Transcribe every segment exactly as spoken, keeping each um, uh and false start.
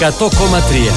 εκατό κόμμα τρία.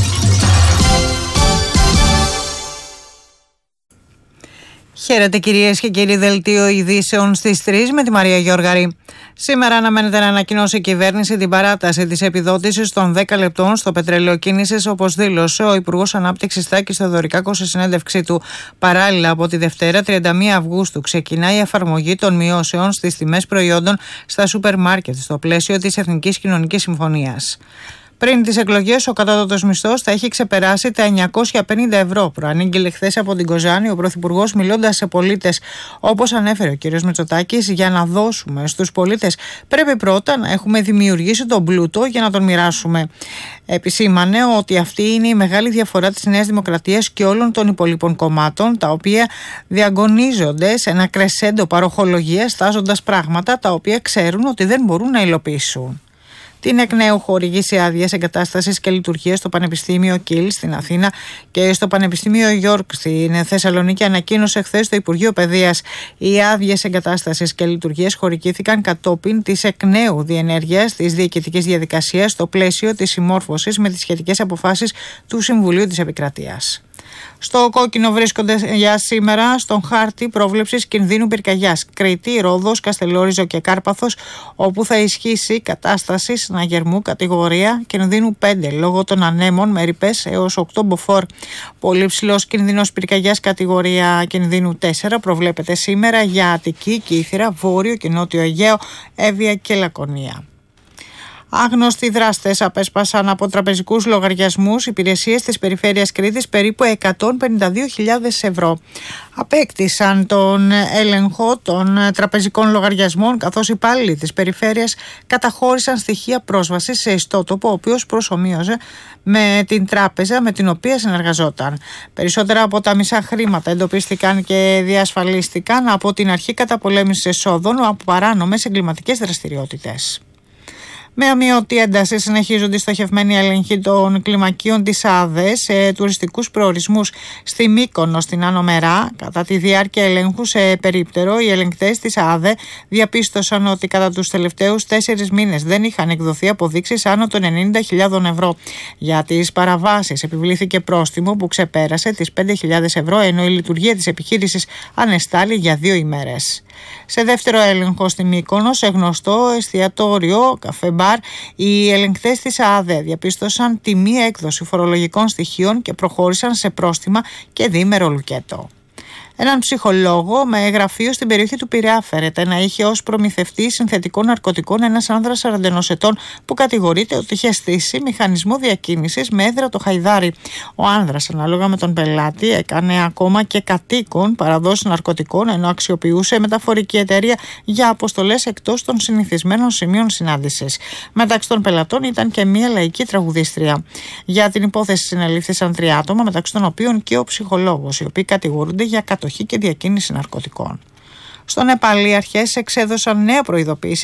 Χαίρετε κυρίες και κύριοι, δελτίο ειδήσεων στις τρεις με τη Μαρία Γιώργαρη. Σήμερα αναμένεται να ανακοινώσει η κυβέρνηση την παράταση της επιδότησης των δέκα λεπτών στο πετρέλαιο κίνησης, όπως δήλωσε ο Υπουργός Ανάπτυξης Τάκης Θεοδωρικάκος σε συνέντευξή του. Παράλληλα, από τη Δευτέρα, τριάντα μία Αυγούστου, ξεκινάει η εφαρμογή των μειώσεων στις τιμές προϊόντων στα σούπερ μάρκετ στο πλαίσιο της Εθνικής Κοινωνικής Συμφωνίας. Πριν τις εκλογές, ο κατώτατος μισθός θα έχει ξεπεράσει τα εννιακόσια πενήντα ευρώ. Προανήγγειλε χθες από την Κοζάνη ο Πρωθυπουργός, μιλώντας σε πολίτες. Όπως ανέφερε ο κ. Μητσοτάκης, για να δώσουμε στους πολίτες πρέπει πρώτα να έχουμε δημιουργήσει τον πλούτο για να τον μοιράσουμε. Επισήμανε ότι αυτή είναι η μεγάλη διαφορά της Νέας Δημοκρατίας και όλων των υπολείπων κομμάτων, τα οποία διαγωνίζονται σε ένα κρεσέντο παροχολογίας, στάζοντας πράγματα τα οποία ξέρουν ότι δεν μπορούν να υλοποιήσουν. Την εκ νέου χορηγήσει άδειες εγκατάστασης και λειτουργίας στο Πανεπιστήμιο Κιλ στην Αθήνα και στο Πανεπιστήμιο Γιόρκ στην Θεσσαλονίκη, ανακοίνωσε χθες το Υπουργείο Παιδείας. Οι άδειες εγκατάστασης και λειτουργίας χορηγήθηκαν κατόπιν της εκ νέου διενέργειας της διοικητικής διαδικασίας στο πλαίσιο της συμμόρφωσης με τις σχετικές αποφάσεις του Συμβουλίου της Επικρατείας. Στο κόκκινο βρίσκονται για σήμερα στον χάρτη πρόβλεψης κινδύνου πυρκαγιάς Κρήτη, Ρόδος, Καστελόριζο και Κάρπαθος, όπου θα ισχύσει η κατάσταση συναγερμού κατηγορία κινδύνου πέντε λόγω των ανέμων με ρηπές έως οκτώ μποφόρ. Πολύ ψηλός κινδύνος πυρκαγιάς κατηγορία κινδύνου τέσσερα προβλέπεται σήμερα για Αττική, Κύθυρα, Βόρειο και Νότιο Αιγαίο, Εύβοια και Λακωνία. Άγνωστοι δράστες απέσπασαν από τραπεζικούς λογαριασμούς υπηρεσίες της περιφέρειας Κρήτης περίπου εκατόν πενήντα δύο χιλιάδες ευρώ. Απέκτησαν τον έλεγχο των τραπεζικών λογαριασμών, καθώς οι υπάλληλοι της περιφέρειας καταχώρησαν στοιχεία πρόσβασης σε ιστότοπο, ο οποίος προσομοίωσε με την τράπεζα με την οποία συνεργαζόταν. Περισσότερα από τα μισά χρήματα εντοπίστηκαν και διασφαλίστηκαν από την Αρχή Καταπολέμησης Εσόδων από παράνομες εγκληματικές δραστηριότητες. Με αμοιωτή ένταση συνεχίζονται οι στοχευμένοι έλεγχοι των κλιμακίων της ΑΔΕ σε τουριστικούς προορισμούς στη Μύκονο, στην Άνω Μερά. Κατά τη διάρκεια ελέγχου σε περίπτερο, οι ελεγκτές της ΑΔΕ διαπίστωσαν ότι κατά τους τελευταίους τέσσερις μήνες δεν είχαν εκδοθεί αποδείξεις άνω των ενενήντα χιλιάδων ευρώ. Για τις παραβάσεις επιβλήθηκε πρόστιμο που ξεπέρασε τις πέντε χιλιάδες ευρώ, ενώ η λειτουργία της επιχείρησης ανεστάλλει για δύο ημέρες. Σε δεύτερο έλεγχο στη Μύκονο, σε γνωστό εστιατόριο, καφέ μπαρ, οι ελεγκτές της ΑΔΕ διαπίστωσαν τη μη έκδοση φορολογικών στοιχείων και προχώρησαν σε πρόστιμα και διήμερο λουκέτο. Έναν ψυχολόγο με γραφείο στην περιοχή του Πειραιά φέρεται να είχε ως προμηθευτή συνθετικών ναρκωτικών ένας άνδρας σαράντα ενός ετών που κατηγορείται ότι είχε στήσει μηχανισμό διακίνησης με έδρα το Χαϊδάρι. Ο άνδρας, ανάλογα με τον πελάτη, έκανε ακόμα και κατοίκον παραδόσεις ναρκωτικών, ενώ αξιοποιούσε μεταφορική εταιρεία για αποστολές εκτός των συνηθισμένων σημείων συνάντησης. Μεταξύ των πελατών ήταν και μία λαϊκή τραγουδίστρια. Για την υπόθεση συνελήφθησαν τρία άτομα, μεταξύ των οποίων και ο ψυχολόγος, οι οποίοι κατηγορούνται για κατοχή και διακίνηση ναρκωτικών. Στο Νεπάλ, οι αρχές εξέδωσαν νέα προειδοποίηση